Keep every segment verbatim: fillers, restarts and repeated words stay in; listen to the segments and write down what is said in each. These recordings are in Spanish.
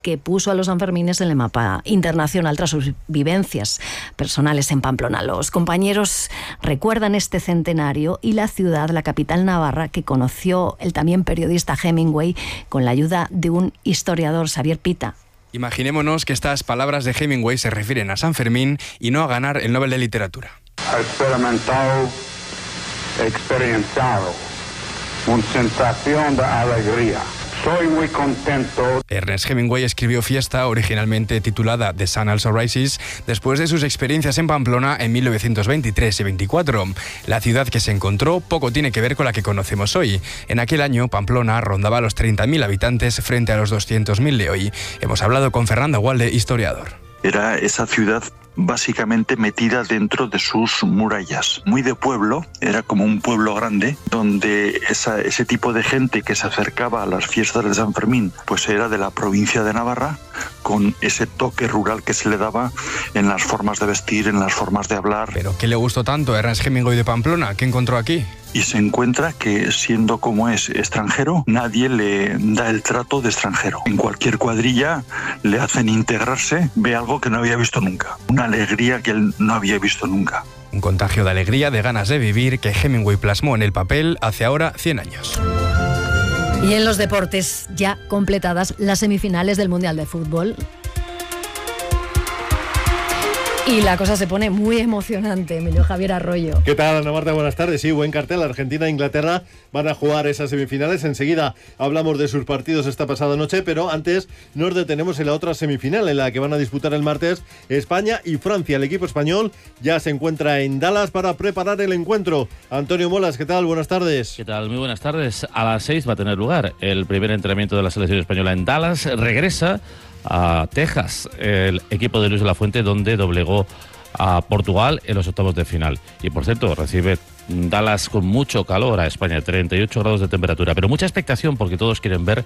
que puso a los Sanfermines en el mapa internacional tras sus vivencias personales en Pamplona. Los compañeros recuerdan este centenario y la ciudad, la capital navarra, que conoció el también periodista Hemingway con la ayuda de un historiador, Xavier Pita. Imaginémonos que estas palabras de Hemingway se refieren a San Fermín y no a ganar el Nobel de Literatura. Experimentado, experienciado, una sensación de alegría. Soy muy contento. Ernest Hemingway escribió Fiesta, originalmente titulada The Sun Also Rises, después de sus experiencias en Pamplona en mil novecientos veintitrés y veinticuatro. La ciudad que se encontró poco tiene que ver con la que conocemos hoy. En aquel año, Pamplona rondaba los treinta mil habitantes frente a los doscientos mil de hoy. Hemos hablado con Fernando Walde, historiador. Era esa ciudad básicamente metida dentro de sus murallas. Muy de pueblo, era como un pueblo grande, donde esa, ese tipo de gente que se acercaba a las fiestas de San Fermín, pues era de la provincia de Navarra, con ese toque rural que se le daba en las formas de vestir, en las formas de hablar. ¿Pero qué le gustó tanto a Ernest Hemingway de Pamplona? ¿Qué encontró aquí? Y se encuentra que, siendo como es extranjero, nadie le da el trato de extranjero. En cualquier cuadrilla le hacen integrarse, ve algo que no había visto nunca. Una alegría que él no había visto nunca. Un contagio de alegría, de ganas de vivir, que Hemingway plasmó en el papel hace ahora cien años. Y en los deportes, ya completadas las semifinales del Mundial de Fútbol. Y la cosa se pone muy emocionante, Emilio Javier Arroyo. ¿Qué tal, Ana Marta? Buenas tardes. Sí, buen cartel. Argentina e Inglaterra van a jugar esas semifinales. Enseguida hablamos de sus partidos esta pasada noche, pero antes nos detenemos en la otra semifinal, en la que van a disputar el martes España y Francia. El equipo español ya se encuentra en Dallas para preparar el encuentro. Antonio Molas, ¿qué tal? Buenas tardes. ¿Qué tal? Muy buenas tardes. A las seis va a tener lugar el primer entrenamiento de la selección española en Dallas. Regresa a Texas, el equipo de Luis de la Fuente, donde doblegó a Portugal en los octavos de final. Y por cierto, recibe Dallas con mucho calor a España, treinta y ocho grados de temperatura, pero mucha expectación porque todos quieren ver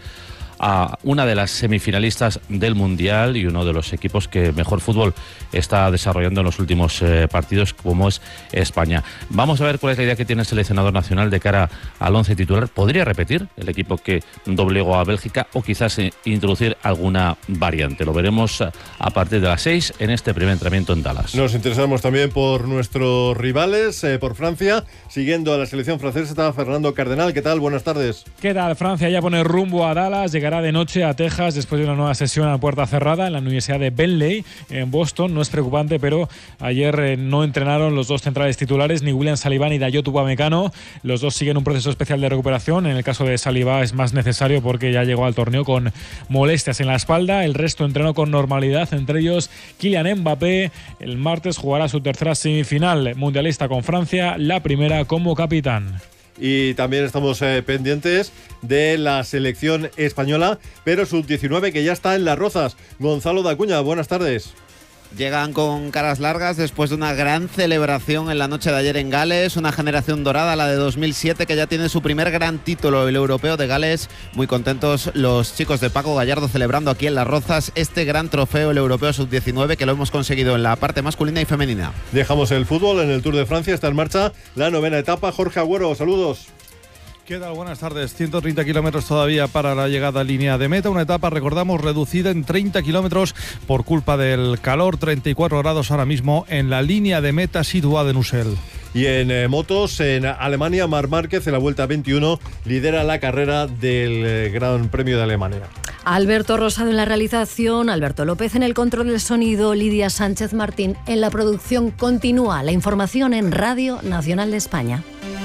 a una de las semifinalistas del Mundial y uno de los equipos que mejor fútbol está desarrollando en los últimos eh, partidos, como es España. Vamos a ver cuál es la idea que tiene el seleccionador nacional de cara al once titular. ¿Podría repetir el equipo que doblegó a Bélgica o quizás eh, introducir alguna variante? Lo veremos a partir de las seis en este primer entrenamiento en Dallas. Nos interesamos también por nuestros rivales, eh, por Francia. Siguiendo a la selección francesa está Fernando Cardenal. ¿Qué tal? Buenas tardes. ¿Qué tal? Francia ya pone rumbo a Dallas. Llegará de noche a Texas después de una nueva sesión a puerta cerrada en la Universidad de Bentley en Boston. No es preocupante, pero ayer eh, no entrenaron los dos centrales titulares, ni William Saliba ni Dayot Upamecano. Los dos siguen un proceso especial de recuperación. En el caso de Saliba es más necesario porque ya llegó al torneo con molestias en la espalda. El resto entrenó con normalidad, entre ellos Kylian Mbappé. El martes jugará su tercera semifinal mundialista con Francia, la primera como capitán. Y también estamos eh, pendientes de la selección española, pero sub diecinueve, que ya está en Las Rozas. Gonzalo Dacuña, buenas tardes. Llegan con caras largas después de una gran celebración en la noche de ayer en Gales, una generación dorada, la de dos mil siete, que ya tiene su primer gran título, el europeo de Gales. Muy contentos los chicos de Paco Gallardo celebrando aquí en Las Rozas este gran trofeo, el europeo sub diecinueve, que lo hemos conseguido en la parte masculina y femenina. Dejamos el fútbol. En el Tour de Francia está en marcha la novena etapa. Jorge Agüero, saludos. ¿Qué tal? Buenas tardes. ciento treinta kilómetros todavía para la llegada a línea de meta. Una etapa, recordamos, reducida en treinta kilómetros por culpa del calor. treinta y cuatro grados ahora mismo en la línea de meta situada en Ussel. Y en eh, motos, en Alemania, Marc Márquez en la Vuelta veintiuno lidera la carrera del eh, Gran Premio de Alemania. Alberto Rosado en la realización, Alberto López en el control del sonido, Lidia Sánchez Martín en la producción. Continúa la información en Radio Nacional de España.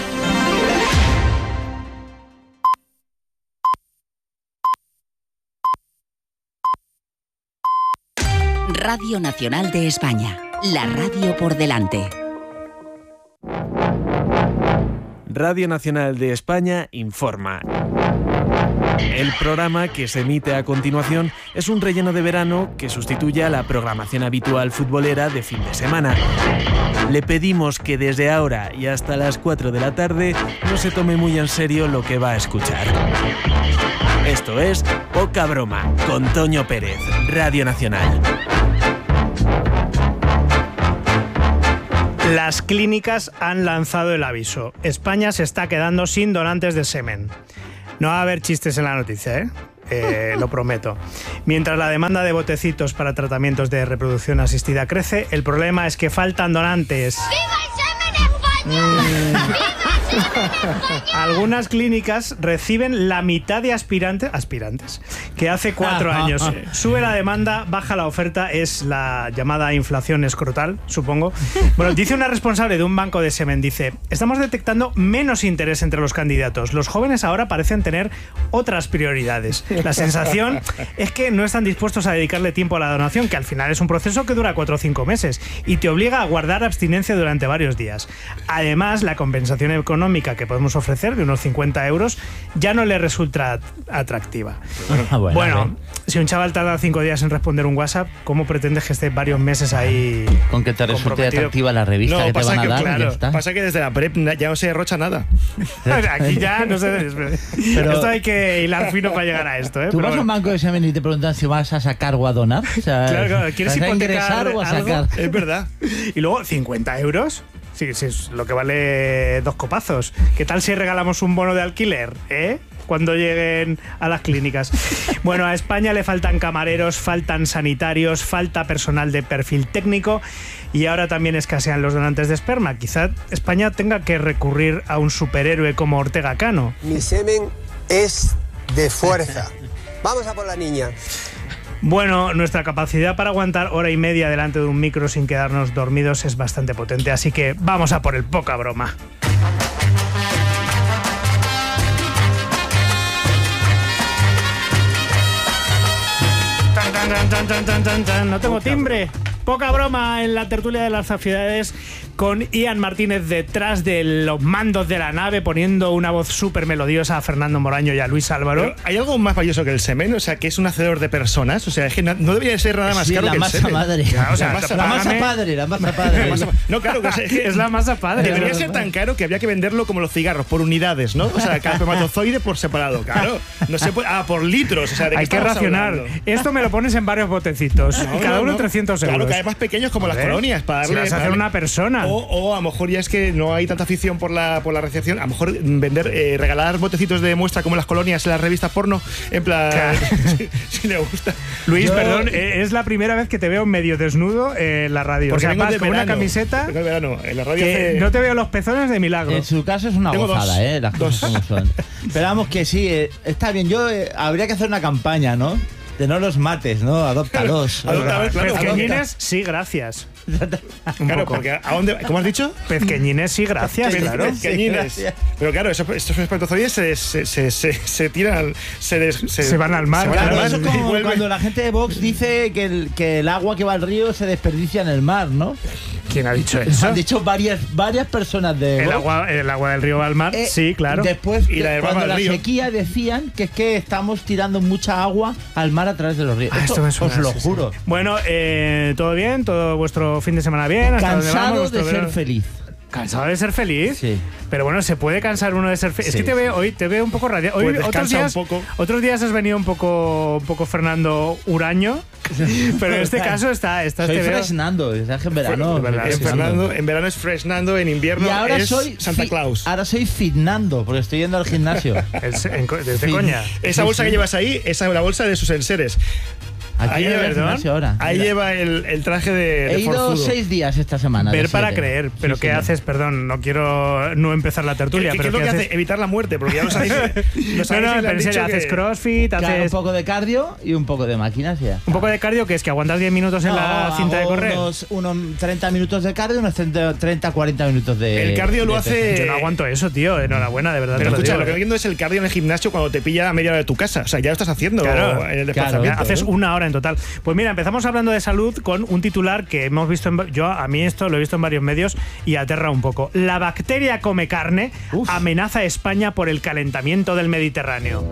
Radio Nacional de España, la radio por delante. Radio Nacional de España informa. El programa que se emite a continuación es un relleno de verano que sustituye a la programación habitual futbolera de fin de semana. Le pedimos que desde ahora y hasta las cuatro de la tarde no se tome muy en serio lo que va a escuchar. Esto es Poca Broma, con Toño Pérez, Radio Nacional. Las clínicas han lanzado el aviso. España se está quedando sin donantes de semen. No va a haber chistes en la noticia, ¿eh? eh, lo prometo. Mientras la demanda de botecitos para tratamientos de reproducción asistida crece, el problema es que faltan donantes. ¡Viva el semen España! Algunas clínicas reciben la mitad de aspirantes, aspirantes que hace cuatro años. Sube la demanda, baja la oferta, es la llamada inflación escrotal, supongo. Bueno, dice una responsable de un banco de semen, dice, estamos detectando menos interés entre los candidatos. Los jóvenes ahora parecen tener otras prioridades. La sensación es que no están dispuestos a dedicarle tiempo a la donación, que al final es un proceso que dura cuatro o cinco meses y te obliga a guardar abstinencia durante varios días. Además, la compensación económica que podemos ofrecer de unos cincuenta euros ya no le resulta atractiva. Ah, bueno, bueno si un chaval tarda cinco días en responder un WhatsApp, ¿cómo pretendes que esté varios meses ahí? Con que te resulte atractiva la revista no, que te van a que, dar. Claro, ya está. Pasa que desde la prep ya no se derrocha nada. Aquí ya no se Pero esto hay que hilar fino para llegar a esto, ¿eh? Tú Pero vas bueno. a un banco de semen y te preguntan si vas a sacar o a donar. O sea, claro, ¿quieres ¿vas a hipotecar ingresar o a sacar? algo? Es verdad. Y luego, ¿cincuenta euros? Sí, sí, es lo que vale dos copazos. ¿Qué tal si regalamos un bono de alquiler, eh? Cuando lleguen a las clínicas. Bueno, a España le faltan camareros, faltan sanitarios, falta personal de perfil técnico y ahora también escasean los donantes de esperma. Quizá España tenga que recurrir a un superhéroe como Ortega Cano. Mi semen es de fuerza. Vamos a por la niña. Bueno, nuestra capacidad para aguantar hora y media delante de un micro sin quedarnos dormidos es bastante potente, así que vamos a por el poca broma. Tan, tan, tan, tan, tan, tan, tan, tan. No tengo timbre. Poca broma en la tertulia de las zafidades con Ian Martínez detrás de los mandos de la nave poniendo una voz súper melodiosa a Fernando Moraño y a Luis Álvaro. Pero ¿hay algo más valioso que el semen? O sea, que es un hacedor de personas. O sea, es que no, no debería ser nada más sí, caro la que el masa semen. Madre. Claro, o sea, la, masa, la masa padre, la masa padre. La masa, no, claro, es, que es la masa padre. Debería ser tan caro que habría que venderlo como los cigarros, por unidades, ¿no? O sea, cada espermatozoide por separado, claro. No se puede, ah, por litros. O sea, ¿de hay qué que racionar. Hablando? Esto me lo pones en varios botecitos. No, cada no, uno no. trescientos euros. Claro, que hay más pequeños como las colonias. Para darle, si vas a hacer una persona. O, o a lo mejor ya es que no hay tanta afición por la, por la recepción. A lo mejor vender, eh, regalar botecitos de muestra como en las colonias, en las revistas porno. En plan, claro. si, si le gusta. Luis, Yo, perdón, es la primera vez que te veo medio desnudo en la radio. Porque o sea, vengo vas de con verano, una camiseta. vengo de verano. En la radio que hace... no te veo los pezones de milagro. En su caso es una Tengo gozada, dos. ¿eh? Las Dos. cosas como son. Pero vamos que sí, eh, está bien. Yo eh, habría que hacer una campaña, ¿no? De no los mates, ¿no? Adóptalos. Adopta, claro, Pezqueñines, sí, gracias. Un Claro, poco. porque ¿a dónde? ¿Cómo has dicho? Pezqueñines, sí, gracias, Pez- claro. Pezqueñines. Sí, gracias. Pero claro, esos, estos espermatozoides se, se, se, se, se tiran, se, des- se, Se van al mar, se van Claro, al mar eso es y como vuelven. cuando la gente de Vox dice que el, que el agua que va al río se desperdicia en el mar, ¿no? ¿Quién ha dicho Lo eso? han dicho varias, varias personas de El Vox. agua, el agua del río va al mar, Eh, sí, claro. Después, Y la del cuando Baba la al río. sequía decían que es que estamos tirando mucha agua al mar a través de los ríos. Ah, Esto esto me suena, os lo sí, sí. juro. Bueno, eh, ¿todo bien? ¿Todo vuestro fin de semana bien? ¿Hasta dónde vamos? Cansado ¿Vuestro de ser verano? feliz. ¿Cansado de ser feliz? Sí. Pero bueno, se puede cansar uno de ser feliz. Sí, es que te veo hoy, te veo un poco radiante. Hoy Pues otros descansa días, un poco. otros días has venido un poco, un poco Fernando Huraño, pero en este caso está, estás Soy te veo- fresnando, es que en verano. De verdad, me En, estoy Fernando, en verano es Fresnando, en invierno Y ahora es soy Santa fi- Claus. Ahora soy fitnando porque estoy yendo al gimnasio. Es- en co- desde Fin. coña. Esa Sí, bolsa sí. que llevas ahí, esa es la bolsa de sus enseres. Aquí Ahí, voy al lleva, gimnasio ahora. ahí Mira. lleva el, el traje de, de He ido forzudo. seis días esta semana. de Ver para siete. creer, pero Sí, ¿qué señor. haces? Perdón, no quiero no empezar la ¿Qué, tertulia, qué- qué pero es lo ¿qué que haces? hace? Evitar la muerte, porque ya nos habéis, nos No, habéis- no, le han pero en dicho serio, que- haces crossfit, Claro, un haces poco de cardio y un poco de máquinas ya. un poco de cardio, que es que aguantas diez minutos en la No, cinta de hago correr. Unos, unos treinta minutos de cardio, unos treinta cuarenta minutos de. El cardio lo de hace- Yo no aguanto eso, tío. Enhorabuena, de verdad. Pero te lo escucha, digo, lo que eh. no entiendo es el cardio en el gimnasio cuando te pilla a media hora de tu casa. O sea, ya lo estás haciendo Claro, en el claro. desplazamiento. Haces ¿no? una hora en total. Pues mira, empezamos hablando de salud con un titular que hemos visto en, yo a mí esto lo he visto en varios medios y aterra un poco. La bacteria come carne amenaza a España por el calentamiento del Mediterráneo.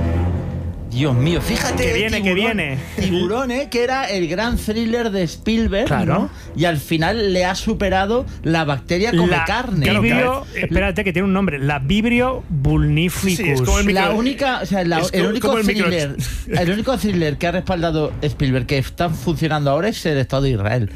Dios mío, fíjate. Que viene, que Tiburón. viene. Tiburón, ¿eh? Que era el gran thriller de Spielberg. Claro. ¿no? Y al final le ha superado la bacteria come La carne. Vibrio, espérate, que tiene un nombre. La Vibrio vulnificus. Sí, es como el La micro- única, o sea, la- es el como- único como el micro- thriller, el único thriller que ha respaldado Spielberg que está funcionando ahora es el Estado de Israel.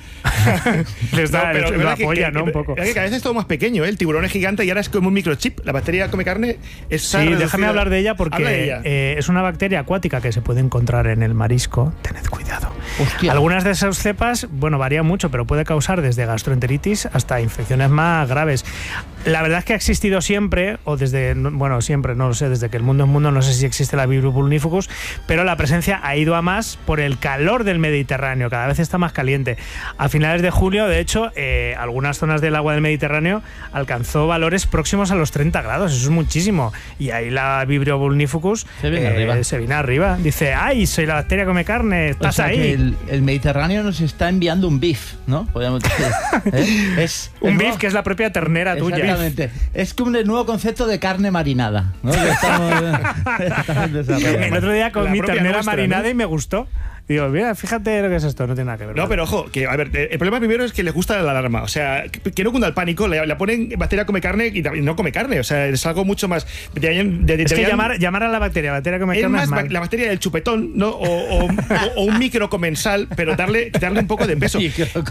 Les da, No, pero lo verdad que- apoya, que- ¿no? Un que- poco. es que cada vez es todo más pequeño, ¿eh? El tiburón es gigante y ahora es como un microchip. La bacteria come carne es Sí, déjame hablar de ella porque Habla de ella. eh, es una bacteria acuática que se puede encontrar en el marisco, tened cuidado. Hostia. Algunas de esas cepas, bueno, varían mucho, pero puede causar desde gastroenteritis hasta infecciones más graves. La verdad es que ha existido siempre, o desde, bueno, siempre, no lo sé, desde que el mundo es mundo, no sé si existe la Vibrio vulnificus, pero la presencia ha ido a más por el calor del Mediterráneo, cada vez está más caliente. A finales de julio, de hecho, eh, algunas zonas del agua del Mediterráneo alcanzó valores próximos a los treinta grados, eso es muchísimo. Y ahí la Vibrio vulnificus se viene eh, arriba. Se viene arriba. Dice, ¡ay, soy la bacteria come carne! ¡Estás o sea, ahí! Que el, el Mediterráneo nos está enviando un beef, ¿no? Podríamos decir. ¿Eh? Es, un es beef nuevo, que es la propia ternera tuya. Exactamente. Es como el nuevo concepto de carne marinada, ¿no? Que estamos, estamos desarrollando. El otro día comí ternera nuestra, marinada, ¿no? Y me gustó. Digo, mira, fíjate lo que es esto, no tiene nada que ver. No, pero ojo, que a ver, el problema primero es que les gusta la alarma. O sea, que, que no cunda el pánico, le, le ponen bacteria come carne y no come carne. O sea, es algo mucho más. De, de, de, es que de, llamar, llamar a la bacteria, bacteria come es carne. más es mal. la bacteria del chupetón, ¿no? O, o, o, o un microcomensal, pero darle, darle un poco de peso.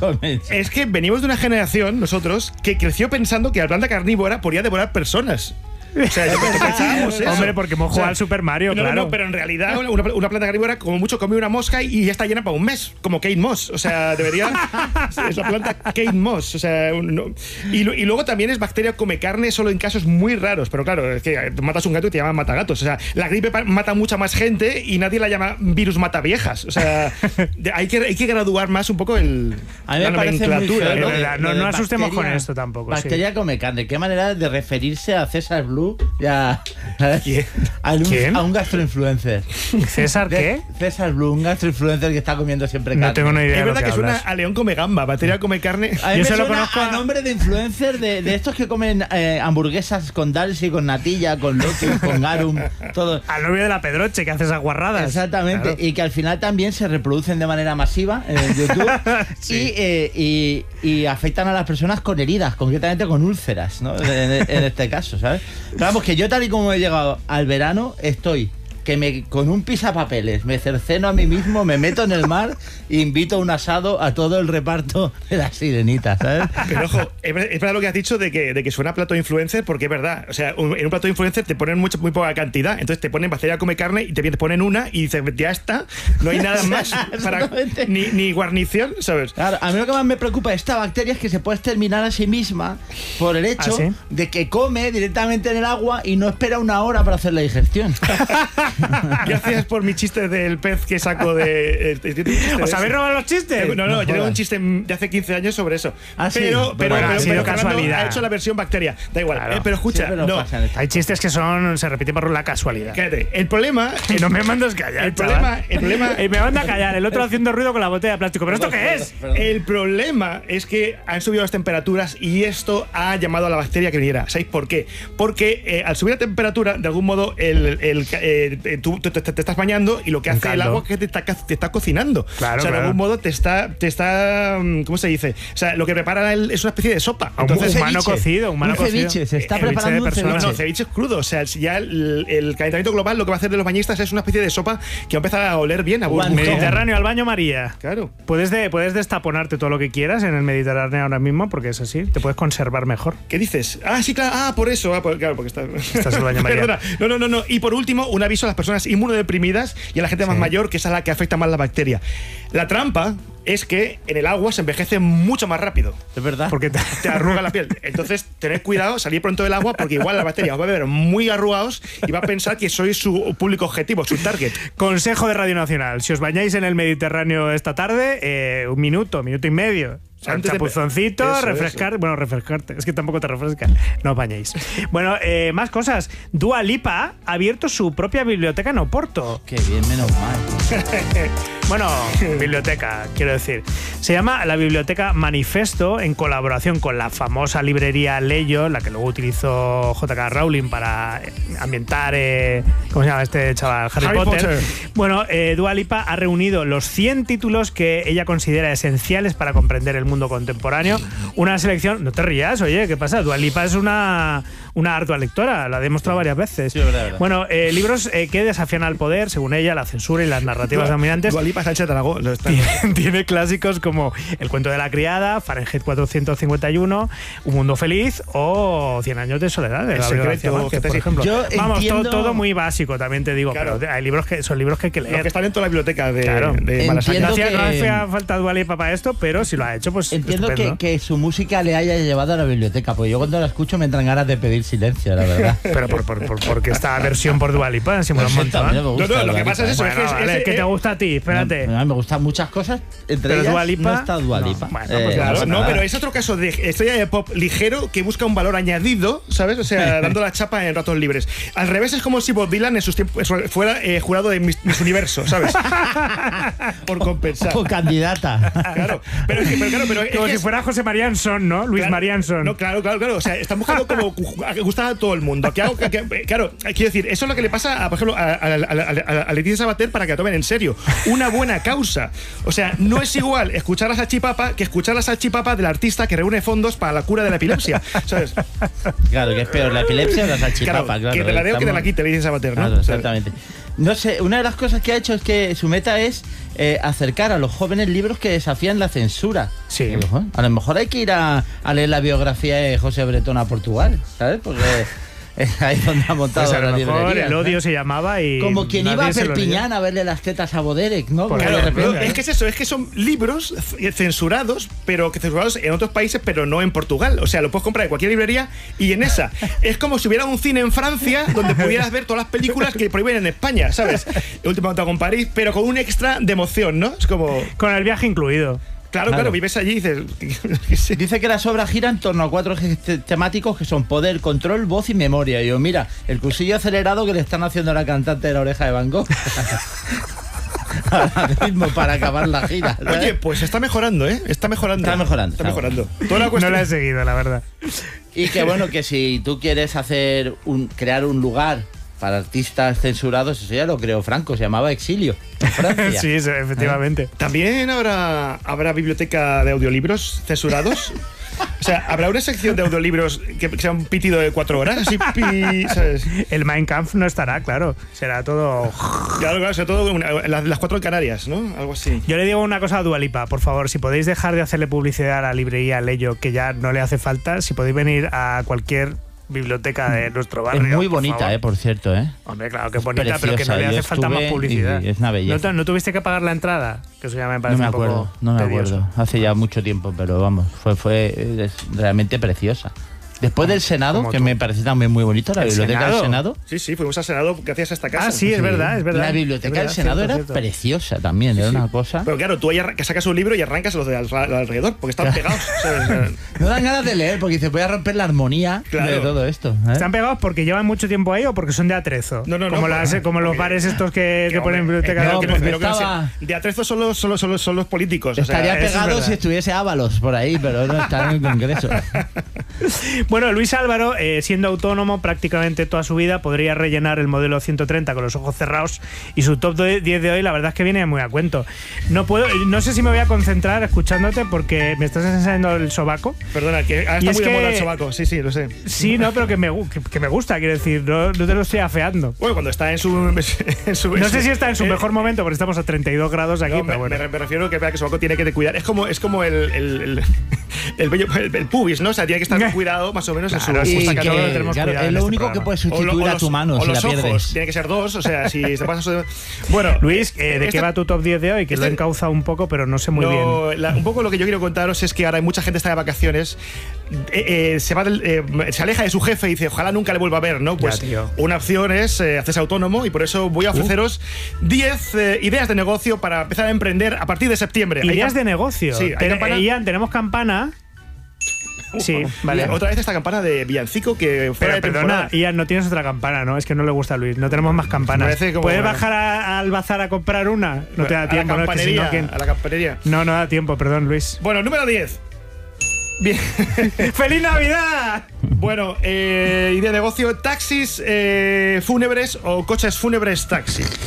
Es que venimos de una generación, nosotros, que creció pensando que la planta carnívora podía devorar personas. O sea, yo pensábamos eso. Hombre, porque hemos jugado, o sea, al Super Mario, no, claro. No, no, pero en realidad una, una planta carnívora como mucho come una mosca y ya está llena para un mes, como Kate Moss. O sea, debería... es la planta Kate Moss. O sea, no, y, y luego también es bacteria come carne solo en casos muy raros. Pero claro, es que matas un gato y te llaman matagatos. O sea, la gripe mata mucha más gente y nadie la llama virus mata viejas. O sea, hay que, hay que graduar más un poco el, a mí me la parece nomenclatura. muy feo, ¿no? No, no, no asustemos con esto tampoco. Bacteria sí. come carne. Qué manera de referirse a César Blue ya, ¿Quién? A, un, ¿Quién? a un gastroinfluencer. ¿César qué? César Blue, un gastroinfluencer que está comiendo siempre carne. No tengo ni idea. Es verdad que, que suena hablas. a león come gamba, bacteria come carne. A mí Yo me se lo suena conozco a a... nombre de influencer de, de estos que comen eh, hamburguesas con Dalsi, con natilla, con lotus, con garum, todo. Al novio de la Pedroche que hace esas guarradas. Exactamente, Claro. y que al final también se reproducen de manera masiva en YouTube Sí. y, eh, y, y afectan a las personas con heridas, concretamente con úlceras, ¿no? En, en este caso, ¿sabes? Vamos, que yo tal y como he llegado al verano, estoy que me con un pisapapeles me cerceno a mí mismo, me meto en el mar e invito a un asado a todo el reparto de las sirenitas, ¿sabes? Pero ojo, es verdad lo que has dicho de que, de que suena plato influencer, porque es verdad. O sea, un, en un plato influencer te ponen mucha, muy poca cantidad, entonces te ponen bacteria come carne y te ponen una y dices, ya está, no hay nada más para ni, ni guarnición, ¿sabes? Claro, a mí lo que más me preocupa de esta bacteria es que se puede exterminar a sí misma por el hecho ¿Ah, sí? de que come directamente en el agua y no espera una hora para hacer la digestión. Gracias por mi chiste del pez que saco de... Eh, chiste ¿Os de habéis robado los chistes? No, no, No yo tengo jodas. un chiste de hace quince años sobre eso. Ah, sí. pero, pero, Bueno, pero, ha sido pero Fernando casualidad. ha hecho la versión bacteria. Da igual. Claro. Eh, pero escucha, Siempre nos no. pasan estas Hay chistes que son se repiten por la casualidad. Cállate. El problema... Y no me mandas callar, El chaval. problema... El problema... Y me manda a callar, el otro haciendo ruido con la botella de plástico. ¿Pero esto qué es? El problema es que han subido las temperaturas y esto ha llamado a la bacteria que viniera. ¿Sabéis por qué? Porque eh, al subir la temperatura, de algún modo, el, el, eh, tú te, te, te estás bañando y lo que Un hace el caldo. agua es que te está, te está cocinando. Claro, o sea, claro. de algún modo te está, te está. ¿Cómo se dice? O sea, lo que prepara el- es una especie de sopa. Un Entonces, humano ceviche. cocido, humano Un cocido. ceviche, se está Ceviche preparando de un persona. No, no, ceviche. ceviche es crudo. O sea, si ya el, el calentamiento global lo que va a hacer de los bañistas es una especie de sopa que va a empezar a oler bien, a burbujar. Mediterráneo al baño María. Claro. Puedes, de, puedes destaponarte todo lo que quieras en el Mediterráneo ahora mismo porque es así, te puedes conservar mejor. ¿Qué dices? Ah, sí, claro. Ah, por eso. Ah, por- claro, porque está. Estás en el baño María. Perdona. No, no, no, no. Y por último, un aviso a las personas inmunodeprimidas y a la gente más mayor, que es a la que afecta más la bacteria. La trampa es que en el agua se envejece mucho más rápido. Es verdad. Porque te- Te arruga la piel. Entonces, tened cuidado, salir pronto del agua, porque igual la bacteria os va a ver muy arrugados y va a pensar que sois su público objetivo, su target. Consejo de Radio Nacional, si os bañáis en el Mediterráneo esta tarde, eh, un minuto, minuto y medio. O sea, un Antes de- chapuzoncito, eso, refrescar. Bueno, refrescarte. Es que tampoco te refresca. No os bañéis. Bueno, eh, más cosas. Dua Lipa ha abierto su propia biblioteca en Oporto. Qué bien, menos mal. Bueno, biblioteca, quiero decir. Se llama la Biblioteca Manifesto en colaboración con la famosa librería Leyo, la que luego utilizó J K Rowling para ambientar, eh, ¿cómo se llama este chaval? Harry, Harry Potter. Potter. Bueno, eh, Dua Lipa ha reunido los cien títulos que ella considera esenciales para comprender el mundo contemporáneo. Una selección... No te rías, oye, ¿qué pasa? Dua Lipa es una, una ardua lectora, la ha demostrado varias veces. Sí, verdad, verdad. Bueno, eh, libros eh, que desafían al poder, según ella, la censura y las narrativas Dua- dominantes. Dua Lipa, Sánchez Aragón, lo están- Tiene, tiene clásicos como El cuento de la criada, Fahrenheit cuatrocientos cincuenta y uno, Un mundo feliz o Cien años de soledad, de El Gabriel secreto, García Márquez, que te- por ejemplo. Yo Vamos, entiendo- todo, todo muy básico, también te digo, Claro. pero hay libros que son libros que hay que leer. Los que están en toda la biblioteca de, Claro. de Entiendo Malasaña. No hacía, que- no hacía falta Dua Lipa para esto, pero si lo ha hecho, pues Entiendo que, estupendo. que su música le haya llevado a la biblioteca, porque yo cuando la escucho me entran ganas de pedir silencio, la verdad. Pero por, por, por- porque esta versión por Dua Lipa, si me lo Pues montón. también me gusta No, no, lo Dua que pasa Lipa, es eso, ¿eh? es que Bueno, es- vale, es- ¿qué te eh, gusta a ti? Espérate. No, no, me gustan muchas cosas, entre Pero ellas Dua Lipa, no está Dua no. Lipa. Bueno, Eh, pues Claro, pasa no, nada. pero es otro caso de estrella de pop ligero que busca un valor añadido, ¿sabes? O sea, dando la chapa en ratos libres. Al revés, es como si Bob Dylan en sus tiempos fuera eh, jurado de Miss, Miss Universo, ¿sabes? Por compensar. O candidata. Claro, pero, es que- pero claro, pero es Como que si es- fuera José Marianson, ¿no? Luis Claro, Marianson. No, claro, claro, claro. O sea, están buscando como que gustar a todo el mundo. Que hago, que- que- claro, quiero decir, eso es lo que le pasa, a, por ejemplo, a, a- a- a- a Leticia Sabater para que la tomen en serio. Una buena causa. O sea, no es igual escuchar la salchipapa que escuchar la salchipapa del artista que reúne fondos para la cura de la epilepsia. ¿Sabes? Claro, que es peor, la epilepsia o la Claro, salchipapa. Claro, que te la dé o que te la estamos- quite, Leticia Sabater, ¿no? Claro, O sea, exactamente. No sé, una de las cosas que ha hecho es que su meta es eh, acercar a los jóvenes libros que desafían la censura. Sí. Digo, "Joder, a lo mejor hay que ir a, a leer la biografía de José Bretón a Portugal, ¿sabes? Porque es ahí donde ha montado Pues a la lo mejor librería. El odio ¿no? se llamaba y. Como quien iba a nadie se lo Perpiñán leyó. a verle las tetas a Boderek, ¿no? Pues Porque Claro, de repente- pero es que es eso, es que son libros censurados, pero que censurados en otros países, pero no en Portugal. O sea, lo puedes comprar en cualquier librería y en esa. Es como si hubiera un cine en Francia donde pudieras ver todas las películas que prohíben en España, ¿sabes? El último contacto con París, pero con un extra de emoción, ¿no? Es como. Con el viaje incluido. Claro, claro, Claro. vives allí y dices. sí. Dice que las obras giran en torno a cuatro ejes te- temáticos que son poder, control, voz y memoria. Y yo, mira, el cursillo acelerado que le están haciendo a la cantante de La Oreja de Van Gogh. Ahora mismo para acabar la gira. ¿sabes? Oye, pues está mejorando, ¿eh? Está mejorando. Está mejorando, Está está mejorando. Toda la No cuestión. la he seguido, la verdad. Y que bueno, que si tú quieres hacer un, crear un lugar para artistas censurados, eso ya lo creó Franco, se llamaba Exilio, en Francia. Sí, sí, efectivamente. También habrá, habrá biblioteca de audiolibros censurados. O sea, ¿habrá una sección de audiolibros que sea un pitido de cuatro horas? Así, pi, ¿sabes? El Mein Kampf no estará, claro. Será todo. Claro, claro, sobre todo una- las, las cuatro en Canarias, ¿no? Algo así. Yo le digo una cosa a Dua Lipa, por favor, si podéis dejar de hacerle publicidad a la librería Leyo, que ya no le hace falta, si podéis venir a cualquier biblioteca de nuestro barrio. Es muy por bonita, favor. eh, por cierto, eh. Hombre, claro que es Es bonita, pero que no preciosa, le yo hace falta más estuve publicidad. y es una belleza. ¿No, te- no tuviste que pagar la entrada? Que eso ya me No parece me un poco acuerdo, no me tedioso. acuerdo. Hace ya mucho tiempo, pero vamos, fue, fue es realmente preciosa. Después del Senado, como que tú. me parece también muy bonito, la ¿El biblioteca Senado? del Senado. Sí, sí, fuimos al Senado gracias a esta casa. Ah, sí, es verdad, es verdad. La biblioteca Es verdad, del Senado cierto, era cierto. preciosa también, era una cosa. Pero claro, tú ahí arran- que sacas un libro y arrancas los de al- al- alrededor, porque están pegados. ¿sabes? No dan ganas de leer porque dice, voy a romper la armonía Claro. de todo esto. ¿eh? ¿Están pegados porque llevan mucho tiempo ahí o porque son de atrezo? No, no, no, Como, las- porque- como los porque- bares estos que, Que, que ponen hombre, biblioteca eh, de no, que atrezo. porque pero que no estaba- sé, de atrezo son los, son los, son los, son los políticos. o sea, Estaría eso es pegado verdad. si estuviese Ábalos por ahí, pero no está en el Congreso. Bueno, Luis Álvaro, eh, siendo autónomo prácticamente toda su vida, podría rellenar el modelo ciento treinta con los ojos cerrados y su top diez de hoy la verdad es que viene muy a cuento. No puedo, no sé si me voy a concentrar escuchándote porque me estás enseñando el sobaco. Perdona, que ahora Y está es muy de que- moda el sobaco. Sí, sí, lo sé. Sí, no, pero que me, gu- que, que me gusta, quiero decir, no, no te lo estoy afeando. Bueno, cuando está en su. En su No sé si está en su eh, mejor momento porque estamos a treinta y dos grados aquí, No, me, pero bueno. me- me refiero a que vea que sobaco tiene que te cuidar. Es como, es como el, el, el, el, vello- el- el pubis, ¿no? O sea, tiene que estar cuidado más o menos en su. Claro, en su sí, Y saca- que- que, todos tenemos claro, cuidado es en lo este único programa. que puedes o lo- sustituir o a los- tu mano o si los la ojos, pierdes. tiene que ser dos, o sea, si te pasas. Bueno, Luis, eh, ¿de este- qué va tu top diez de hoy? Que lo he este- encauzado un poco, pero no sé muy bien. No, la- un poco lo que yo quiero contaros es que ahora hay mucha gente está de vacaciones, eh, eh, se, va del- eh, se aleja de su jefe y dice, ojalá nunca le vuelva a ver, ¿no? Pues tío. una opción es eh, hacerse autónomo y por eso voy a ofreceros diez eh, ideas de negocio para empezar a emprender a partir de septiembre. Hay Ideas cam- de negocio. Sí, hay Ten- campana- eh, Ian, tenemos campana. Sí, vale. Mira, otra vez esta campana de Villancico que fuera Pero de perdona, temporada. Ian, no tienes otra campana, ¿no? Es que no le gusta a Luis. No tenemos más campanas. Me parece como- ¿Puedes bajar a- al bazar a comprar una? No te da tiempo, a la ¿no? Es que si campanería, no, ¿quién? a la campanería. No, no da tiempo, perdón, Luis. Bueno, número diez. Bien. ¡Feliz Navidad! Bueno, eh, idea de negocio, taxis eh, fúnebres o coches fúnebres taxi.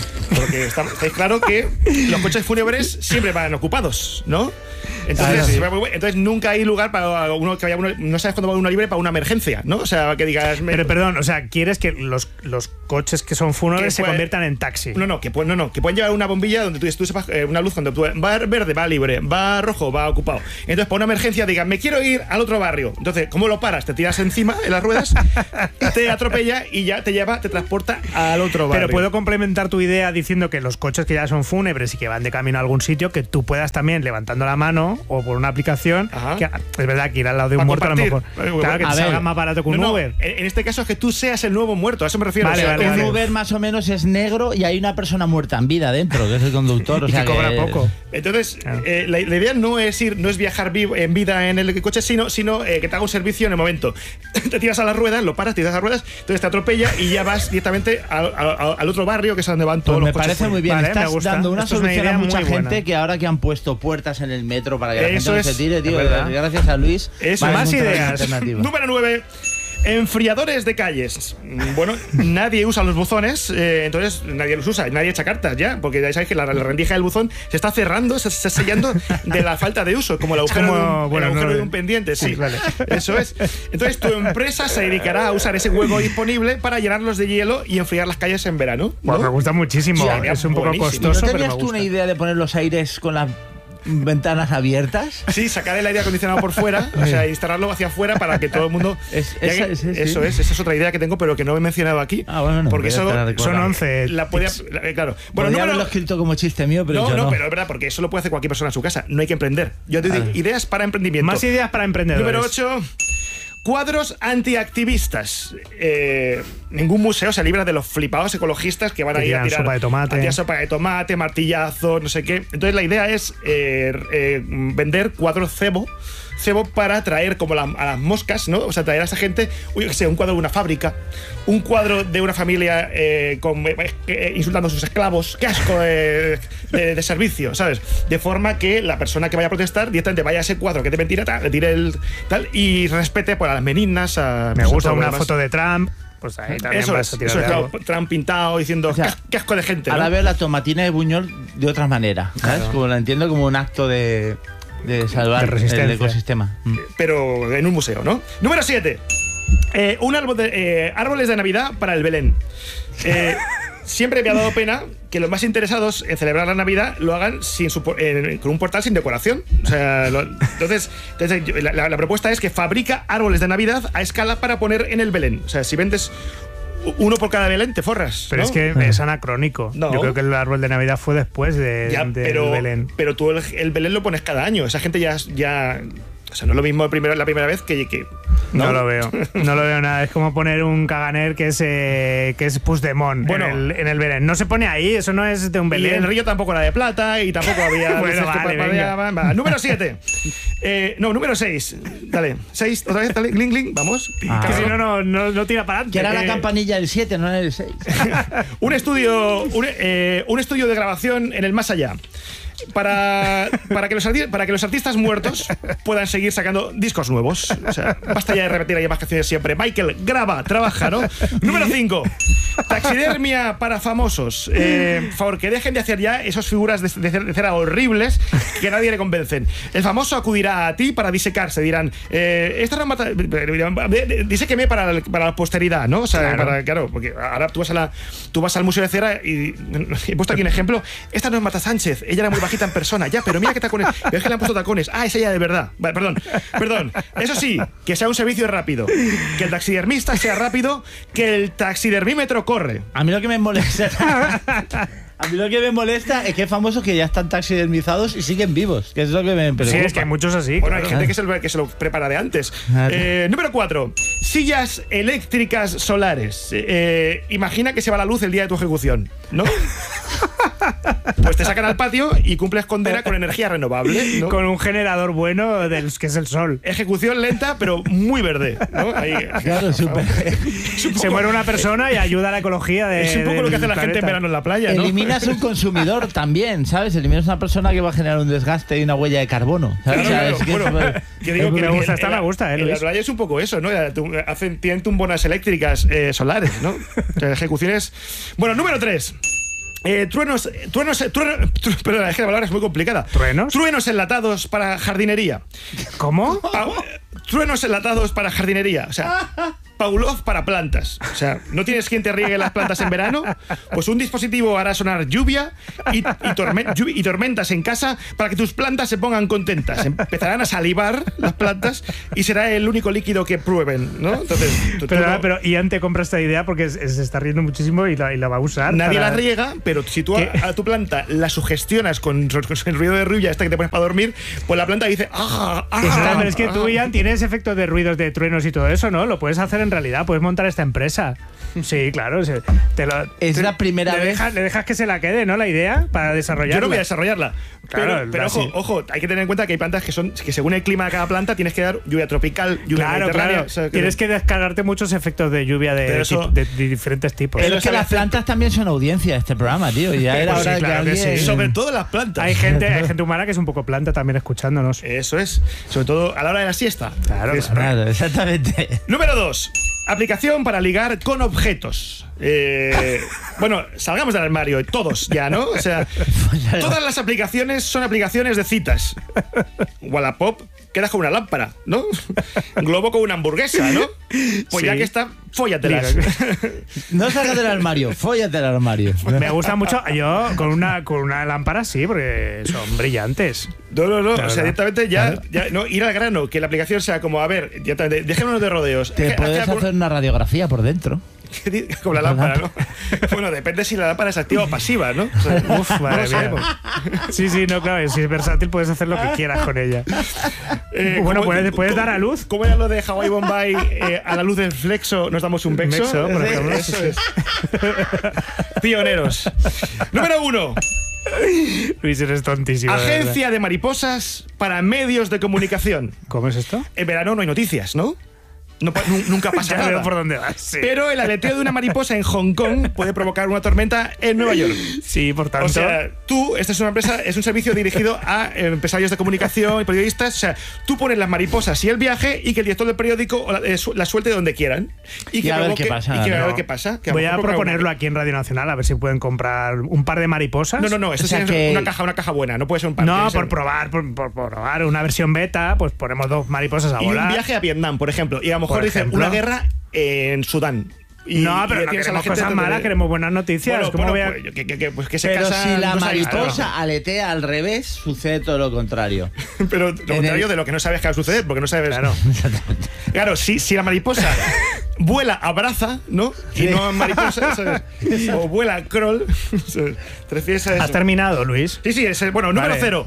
porque está, estáis claro que los coches fúnebres siempre van ocupados, ¿no? Entonces, claro, sí. entonces nunca hay lugar para uno que vaya uno, no sabes cuándo va uno libre para una emergencia, ¿no? O sea, que digas. Me... Pero perdón, o sea, ¿quieres que los, los coches que son fúnebres se puede... conviertan en taxi? No, no, que no, no, que pueden llevar una bombilla donde tú, tú sepas eh, una luz cuando tú, va verde, va libre, va rojo, va ocupado. Entonces, para una emergencia digan, me quiero ir al otro barrio. Entonces, ¿cómo lo paras? Te tiras encima en las ruedas, te atropella y ya te lleva, te transporta al otro barrio. Pero puedo complementar tu idea diciendo que los coches que ya son fúnebres y que van de camino a algún sitio, que tú puedas también levantando la mano o por una aplicación, que es verdad que ir al lado de un muerto a lo mejor. Claro, que te salga más barato que un no, no, Uber. En este caso es que tú seas el nuevo muerto, a eso me refiero. Vale, o sea, vale, un vale. Uber más o menos es negro y hay una persona muerta en vida dentro, que es el conductor. O sea, y que cobra que... poco. Entonces, eh, la, la idea no es ir, no es viajar vivo, en vida en el coche, sino, sino eh, que te haga un servicio en el momento. Te tiras a las ruedas, lo paras, te tiras a las ruedas, entonces te atropella y ya vas directamente al, al, al otro barrio, que es donde van todos pues los me coches. parece muy bien. Vale, Estás me gusta. dando una Esto es una solución idea a mucha muy gente buena. que ahora que han puesto puertas en el metro para que la Eso gente no es, se tire, tío. es verdad. Gracias a Luis. Eso, vale, más encontrar ideas. una Número nueve. Enfriadores de calles. Bueno, nadie usa los buzones, eh, entonces nadie los usa, nadie echa cartas ya, porque ya sabéis que la, la rendija del buzón se está cerrando, se está sellando de la falta de uso, como el agujero, como, de, un, bueno, el agujero no, de un pendiente, sí. sí, vale. Eso es. Entonces tu empresa se dedicará a usar ese hueco disponible para llenarlos de hielo y enfriar las calles en verano, ¿no? Pues me gusta muchísimo. Sí, es un poco buenísimo. costoso, ¿No pero me tenías tú gusta. una idea de poner los aires con las ventanas abiertas? Sí, sacar el aire acondicionado por fuera, o sea, instalarlo hacia afuera para que todo el mundo. Es, ya esa, que- esa, sí. eso es, esa es otra idea que tengo, pero que no he mencionado aquí. Ah, bueno, no, porque voy a eso estar recordando. Son once. la puede, tips. la- eh, claro. Bueno, Bueno, Podría número, haberlo escrito como chiste mío, pero no, yo no, no. pero es verdad, porque eso lo puede hacer cualquier persona en su casa. No hay que emprender. Yo te digo, Vale. ideas para emprendimiento. Más ideas para emprendedores. Número ocho. Cuadros antiactivistas. Eh, ningún museo se libra de los flipados ecologistas que van Que a ir a tiran tirar sopa de tomate. a tirar sopa de tomate, martillazos, no sé qué. Entonces la idea es eh, eh, vender cuadros cebo. Cebo para traer como la- a las moscas, ¿no? O sea, traer a esa gente, uy, yo qué sé, un cuadro de una fábrica, un cuadro de una familia eh, con, eh, eh, insultando a sus esclavos. ¡Qué asco de, de- de servicio!, ¿sabes? De forma que la persona que vaya a protestar directamente vaya a ese cuadro que te mentira, tal, le tire el tal y respete pues, a las meninas. A, Me pues, a gusta todo lo una demás. foto de Trump. Pues ahí también Eso vas es, a tirar eso es, de claro, algo. Trump pintado diciendo O sea, "Qué- qué asco de gente", ¿no? Ahora veo la tomatina de Buñol de otra manera, ¿sabes? Claro. Como la entiendo como un acto de, de salvar De resistencia. el ecosistema. Mm. Pero en un museo, ¿no? Número siete. Eh, un árbol de, eh, árboles de Navidad para el Belén. Eh, siempre me ha dado pena que los más interesados en celebrar la Navidad lo hagan sin su, eh, con un portal sin decoración. O sea, lo- entonces, entonces yo- la, la- la propuesta es que fabrica árboles de Navidad a escala para poner en el Belén. O sea, si vendes uno por cada Belén, te forras. Pero ¿no? es que es anacrónico. No. Yo creo que el árbol de Navidad fue después de, Ya, del pero, Belén. pero tú el, el Belén lo pones cada año. Esa gente ya. ya o sea, no es lo mismo el primero, la primera vez que. que No, ¿no? lo veo. No lo veo nada. Es como poner un caganer que es, eh, que es Puigdemont Bueno. en, el, en el Belén. No se pone ahí, eso no es de un Y Belén. el río tampoco era de plata y tampoco había. Bueno, luces que vale, parpadeaban. Va, número siete. Eh, no, número seis. Dale. seis, otra vez, dale. Gling, gling. Vamos. Ah. Que si no, no, no, no tira para adelante. Que era la Eh, campanilla del siete, no el seis. Un estudio, un, eh, un estudio de grabación en el más allá. Para, para, que los, arti- para que los artistas muertos puedan seguir sacando discos nuevos. O sea, basta ya de repetir las mismas canciones siempre. Michael, graba, trabaja, ¿no? Número cinco. Taxidermia para famosos. Eh, por favor, que dejen de hacer ya esas figuras de, de, de cera horribles que a nadie le convencen. El famoso acudirá a ti para disecarse. Dirán, eh, esta no mata. Diséqueme para, la- para la posteridad, ¿no? O sea, Claro. para, claro, porque ahora tú vas, a la, tú vas al Museo de Cera y he puesto aquí un ejemplo. Esta no es Marta Sánchez, ella era muy bajita en persona, ya, pero mira qué tacones. Pero es que le han puesto tacones. Ah, es ella de verdad. Vale, perdón, perdón. Eso sí, que sea un servicio rápido. Que el taxidermista sea rápido, que el taxidermímetro corre. A mí lo que me molesta. A mí lo que me molesta es que hay famosos que ya están taxidermizados y siguen vivos, que es lo que me preocupa. Sí, es que hay muchos así. Bueno, claro. hay gente que se, lo, que se lo prepara de antes. Claro. Eh, número cuatro. Sillas eléctricas solares. Eh, imagina que se va la luz el día de tu ejecución, ¿no? Pues te sacan al patio y cumples condena con energía renovable, ¿no? Con un generador bueno del, que es el sol. Ejecución lenta, pero muy verde, ¿no? Ahí, Claro, súper. Se muere una persona y ayuda a la ecología de. es un poco lo que hace del la gente en planeta. verano en la playa, ¿no? Eliminas un consumidor también, ¿sabes? Eliminas una persona que va a generar un desgaste y una huella de carbono. ¿sabes? Claro, O sea, claro, es que es bueno, súper- que digo Me que gusta, en- esta en me la- gusta, eh, En la Luis. playa es un poco eso, ¿no? Tu- Hacen, tienen tumbonas eléctricas eh, solares, ¿no? O sea, ejecuciones. Bueno, número tres. Eh, truenos, truenos, truenos, tru, perdón, es que la palabra es muy complicada. ¿Truenos? Truenos enlatados para jardinería. ¿Cómo? Pa truenos enlatados para jardinería. O sea, Pavlov para plantas. O sea, ¿no tienes quien te riegue las plantas en verano? Pues un dispositivo hará sonar lluvia y, y, torme lluvia y tormentas en casa para que tus plantas se pongan contentas. Empezarán a salivar las plantas y será el único líquido que prueben, ¿no? Entonces, tú, pero, tú no, pero Ian te compra esta idea porque se está riendo muchísimo y la, y la va a usar. Nadie para... la riega, pero si tú a, a tu planta la sugestionas con, con el ruido de lluvia este que te pones para dormir, pues la planta dice ¡ah! ah Está, pero es que tú, Ian, tienes efectos de ruidos de truenos y todo eso, ¿no? Lo puedes hacer en realidad, puedes montar esta empresa. Sí, claro. Se, te lo, es te, la primera le vez. Dejas, le dejas que se la quede, ¿no? La idea para desarrollarla. Yo no voy a desarrollarla. Claro, pero pero ojo, ojo, hay que tener en cuenta que hay plantas que son que según el clima de cada planta tienes que dar lluvia tropical, lluvia claro, mediterránea. Claro. O sea, que tienes que descargarte muchos efectos de lluvia de, eso, tipo, de, de diferentes tipos. Pero es que las plantas también son audiencia de este programa, tío. Ya era pues hora sí, claro que que alguien... sí. Sobre todo las plantas. Hay gente, hay gente humana que es un poco planta también escuchándonos. Eso es. Sobre todo a la hora de la siesta. Claro, es, claro, exactamente. Número dos. Aplicación para ligar con objetos. Eh, bueno, salgamos del armario, todos ya, ¿no? O sea, todas las aplicaciones son aplicaciones de citas. Wallapop, quedas con una lámpara, ¿no? Globo con una hamburguesa, ¿no? Pues sí. ya que está, fóllatelas. No salgas del armario, fóllate del armario. Me gusta mucho, yo con una, con una lámpara sí, porque son brillantes. No, no, no, claro, o sea, directamente ya, ya no, ir al grano, que la aplicación sea como, a ver, ya, dejémonos de rodeos. Te puedes hacer una radiografía por dentro. Con la lámpara, ¿no? Bueno, depende si la lámpara es activa o pasiva, ¿no? O sea, uf, madre mía. Sí, sí, no, claro, si es versátil puedes hacer lo que quieras con ella. Eh, bueno, puedes, puedes dar a luz. ¿Cómo era lo de Hawaii Bombay? Eh, a la luz del flexo nos damos un bexo. Mexo, por sí, ejemplo. Eso es. Pioneros. Número uno. Luis, eres tontísimo. Agencia de, de mariposas para medios de comunicación. ¿Cómo es esto? En verano no hay noticias, ¿no? No, nunca pasa ya nada. Veo por dónde vas, sí. Pero el aleteo de una mariposa en Hong Kong puede provocar una tormenta en Nueva York. Sí, por tanto. O sea, tú, esta es una empresa, es un servicio dirigido a empresarios de comunicación y periodistas. O sea, tú pones las mariposas y el viaje y que el director del periódico la suelte donde quieran. Y, y que a ver provoque, qué pasa. Y que no. a ver qué pasa. Que Voy a, a proponerlo una... aquí en Radio Nacional, a ver si pueden comprar un par de mariposas. No, no, no. Esto o sea es que... una caja, una caja buena. No puede ser un par. No, por ser... probar, por, por, por probar una versión beta, pues ponemos dos mariposas a y volar. Y un viaje a Vietnam, por ejemplo. Y a lo mejor dicen una guerra en Sudán. Y, no, pero y no queremos cosas malas, de... queremos buenas noticias. Bueno, ¿Cómo bueno, voy a... pues, que, que, que, pues que se pero casan, si la no mariposa aletea al revés, sucede todo lo contrario. Pero lo contrario el... de lo que no sabes que va a suceder, porque no sabes. Claro, claro si, si la mariposa vuela, abraza, ¿no? Y sí. no mariposa, ¿sabes? O vuela, crawl. ¿Te refieres a eso? ¿Has terminado, Luis? Sí, sí, es el, bueno, número vale. cero.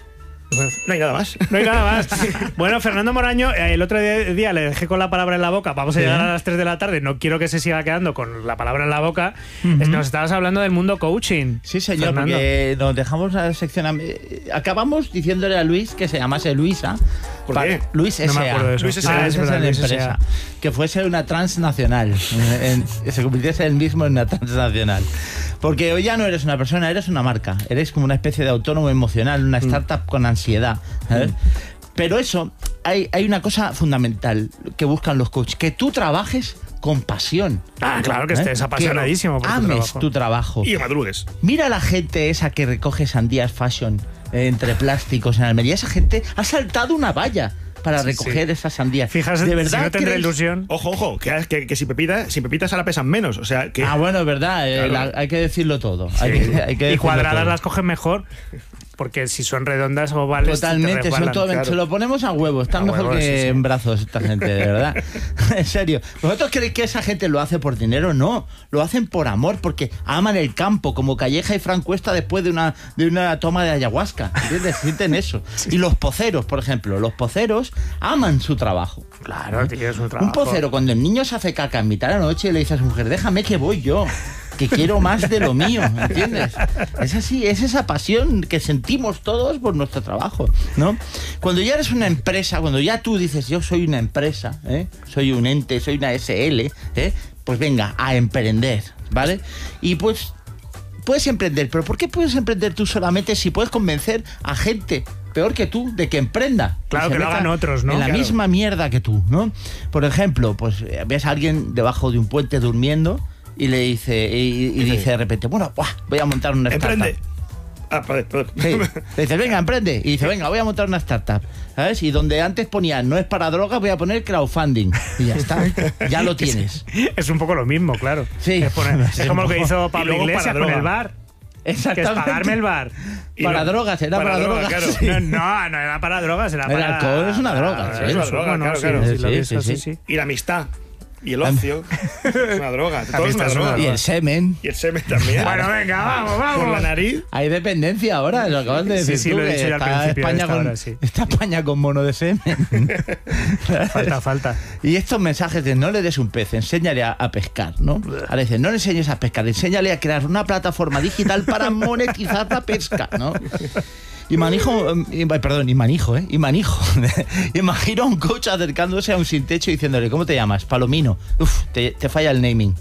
No hay nada más. No hay nada más. Bueno, Fernando Moraño, el otro día le dejé con la palabra en la boca. Vamos a ¿Sí? llegar a las tres de la tarde. No quiero que se siga quedando con la palabra en la boca. Uh-huh. Nos estabas hablando del mundo coaching. Sí, señor, Fernando. porque nos dejamos la sección. Acabamos diciéndole a Luis que se llamase Luisa. ¿Por qué? Luis S A. No me acuerdo de eso. Luis S A. Ah, es la empresa. Que fuese una transnacional. en, en, se convirtiese él mismo en una transnacional. Porque hoy ya no eres una persona, eres una marca. Eres como una especie de autónomo emocional, una startup mm. con ansiedad. ¿sabes? Mm. Pero eso, hay, hay una cosa fundamental que buscan los coaches, que tú trabajes con pasión. Ah, claro, que estés ¿eh? apasionadísimo por ames tu trabajo. tu trabajo. Y madrugues. Mira a la gente esa que recoge sandías fashion eh, entre plásticos en Almería. Esa gente ha saltado una valla para recoger sí. esas sandías. Fíjate, de verdad si no tendré crees... ilusión. Ojo, ojo, que, que, que si pepitas, si pepitas ahora pesan menos. O sea, que... Ah, bueno, es verdad. Claro. Eh, la, hay que decirlo todo. Sí. Hay que, hay que y cuadradas todo. Las cogen mejor. Porque si son redondas o ovales. Totalmente, son todo, claro. Se lo ponemos a huevo. Están a mejor huevo, que sí, sí. en brazos esta gente, de verdad. En serio. ¿Vosotros creéis que esa gente lo hace por dinero? No. Lo hacen por amor, porque aman el campo, como Calleja y Fran Cuesta después de una, de una toma de ayahuasca. ¿Entiendes? Sienten eso. Sí. Y los poceros, por ejemplo. Los poceros aman su trabajo. Claro, tío, es su trabajo. Un pocero, cuando el niño se hace caca en mitad de la noche, le dice a su mujer, déjame que voy yo. Que quiero más de lo mío, ¿entiendes? Es así, es esa pasión que sentimos todos por nuestro trabajo, ¿no? Cuando ya eres una empresa, cuando ya tú dices, yo soy una empresa, ¿eh? soy un ente, soy una S L, ¿eh? pues venga, a emprender, ¿vale? Y pues puedes emprender, pero ¿por qué puedes emprender tú solamente si puedes convencer a gente peor que tú de que emprenda? Claro, que lo hagan otros, ¿no? En la claro. misma mierda que tú, ¿no? Por ejemplo, pues ves a alguien debajo de un puente durmiendo y le dice, y, y dice de repente, bueno, ¡buah! Voy a montar una startup. Emprende. Ah, perdón, perdón. Sí. Le dice, venga, emprende. Y dice, venga, voy a montar una startup. ¿Sabes? Y donde antes ponía no es para drogas, voy a poner crowdfunding. Y ya está. Ya lo tienes. Es, es un poco lo mismo, claro. Sí. Es, poner, es como lo que hizo Pablo Iglesias con el bar. Exactamente. Que es pagarme el bar. Para no, drogas, era para, para drogas. Claro. Sí. No, no, no era para drogas, era el para... El alcohol es una droga. Es una droga, bueno, claro, sí, claro. sí, Sí, lo sí, visto, sí, sí, sí. Y la amistad. Y el ocio. Es una droga. Todo es una es una droga. Y el semen. Y el semen también. Bueno, venga, vamos, vamos. Por la nariz. Hay dependencia ahora, lo acabas de decir Sí, sí, tú, lo he que dicho yo al está principio de España esta con, hora, sí. está España con mono de semen. Falta, falta. Y estos mensajes de no le des un pez, enséñale a, a pescar, ¿no? Ahora dicen, no le enseñes a pescar, enséñale a crear una plataforma digital para monetizar la pesca, ¿no? Y manijo, eh, perdón, y manijo, ¿eh? Y manijo. Imagino a un coach acercándose a un sin techo y diciéndole, ¿cómo te llamas? Palomino. Uf, te, te falla el naming.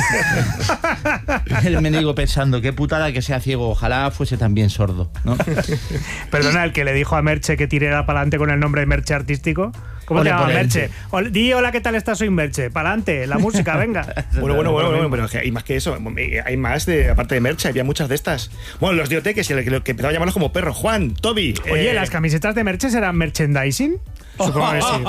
El mendigo pensando, qué putada que sea ciego, ojalá fuese también sordo, ¿no? Perdona, el que le dijo a Merche que tirara para adelante con el nombre de Merche artístico. ¿Cómo Ole te llamas, por él. Merche? Ol- Di hola, ¿qué tal estás? Soy Merche. Para adelante, la música, venga. Bueno, bueno, bueno, bueno, pero hay más que eso. Hay más, de, aparte de Merche, había muchas de estas. Bueno, los de O T, que, se, que, que empezaba a llamarlos como perro. Juan, Toby. Oye, eh, ¿las camisetas de Merche serán merchandising? Supongo que sí.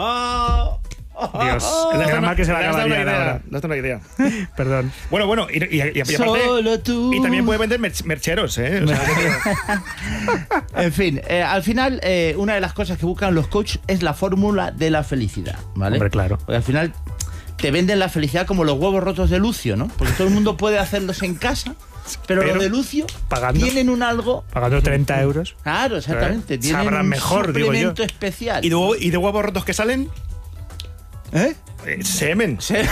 Dios, le has menos dado mal que se va a le has acabar dado una ya idea, ahora. le has dado una idea. Perdón. Bueno, bueno, y, y, y, y aparte, Solo tú. y también puede vender merch- mercheros, ¿eh? O sea, En fin, eh, al final, eh, una de las cosas que buscan los coaches es la fórmula de la felicidad, ¿vale? Hombre, claro. Porque al final te venden la felicidad como los huevos rotos de Lucio, ¿no? Porque todo el mundo puede hacerlos en casa, pero, Pero los de Lucio pagando. tienen un algo... Pagando treinta euros. Claro, exactamente. Eh, Tienen sabrán un mejor, digo yo. suplemento especial. ¿Y de, huevo- ¿Y de huevos rotos que salen? ¿Eh? Eh, semen. Se-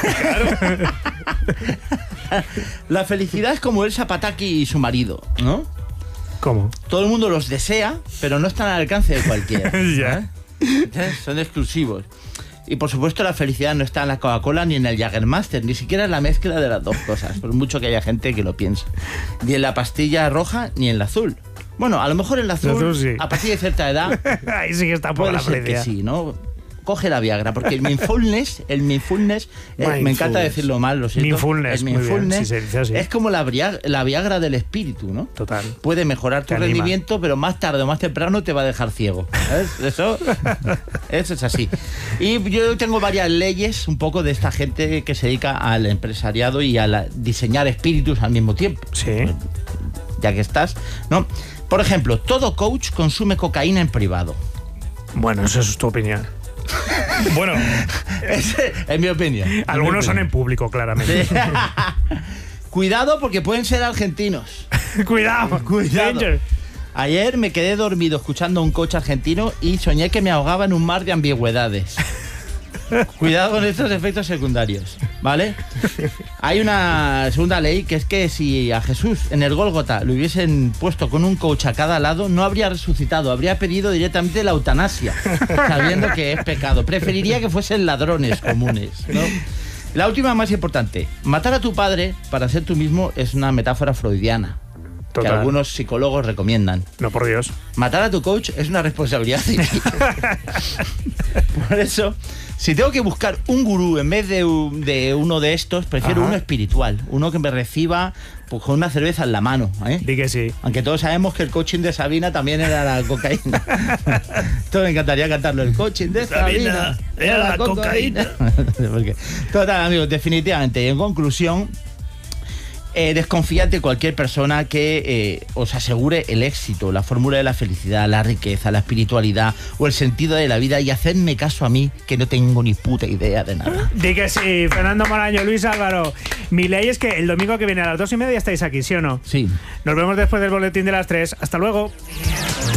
La felicidad es como Elsa Pataki y su marido, ¿no? ¿Cómo? Todo el mundo los desea, pero no están al alcance de cualquiera. Ya. ¿Eh? Son exclusivos. Y por supuesto la felicidad no está en la Coca-Cola ni en el Jägermeister, ni siquiera en la mezcla de las dos cosas, por mucho que haya gente que lo piense. Ni en la pastilla roja ni en la azul. Bueno, a lo mejor en la azul, azul sí. a partir de cierta edad, Ahí sí que está por puede la ser que felicidad. sí, ¿no? Coge la Viagra, porque el mindfulness, el mindfulness, eh, me Mindfulness. encanta decirlo mal, lo siento. Mindfulness, el muy bien, mindfulness sí se dice así. es como la, bria- la Viagra del espíritu, ¿no? Total. Puede mejorar tu Te anima. rendimiento, pero más tarde o más temprano te va a dejar ciego. ¿Sabes? Eso, eso es así. Y yo tengo varias leyes un poco de esta gente que se dedica al empresariado y a la- diseñar espíritus al mismo tiempo. Sí. Ya que estás, ¿no? Por ejemplo, todo coach consume cocaína en privado. Bueno, eso es tu opinión. Bueno, Es, es mi opinión. Es Algunos mi son en opinión. público, claramente. Sí. Cuidado porque pueden ser argentinos. Cuidado, Cuidado. danger. Ayer me quedé dormido escuchando a un coach argentino y soñé que me ahogaba en un mar de ambigüedades. Cuidado con estos efectos secundarios, ¿vale? Hay una segunda ley que es que si a Jesús en el Gólgota lo hubiesen puesto con un coach a cada lado, no habría resucitado, habría pedido directamente la eutanasia, sabiendo que es pecado. Preferiría que fuesen ladrones comunes, ¿no? La última más importante, matar a tu padre para ser tú mismo es una metáfora freudiana. Que Total. algunos psicólogos recomiendan. No, por Dios. Matar a tu coach es una responsabilidad civil. Por eso, si tengo que buscar un gurú en vez de, un- de uno de estos, prefiero Ajá. uno espiritual. Uno que me reciba pues, con una cerveza en la mano. ¿eh? Di que sí. Aunque todos sabemos que el coaching de Sabina también era la cocaína. Esto me encantaría cantarlo. El coaching de Sabina, Sabina era la cocaína. Porque, total, amigos, definitivamente. Y en conclusión, eh, desconfiad de cualquier persona que eh, os asegure el éxito, la fórmula de la felicidad, la riqueza, la espiritualidad o el sentido de la vida, y hacedme caso a mí, que no tengo ni puta idea de nada. Di que sí, Fernando Moraño, Luis Álvaro. Mi ley es que el domingo que viene a las dos y media estáis aquí, ¿sí o no? Sí. Nos vemos después del boletín de las tres. Hasta luego.